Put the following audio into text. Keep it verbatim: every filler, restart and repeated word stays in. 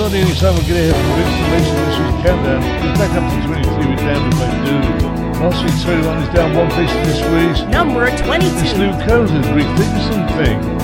Friday, any time we're going to hear from Vince and Mason this week's countdown. We're back up to twenty-three with Damned If I Do. Last week's thirty-one is down one place this week. Number twenty-two. It's Luke Combs' Rethinking Some Things.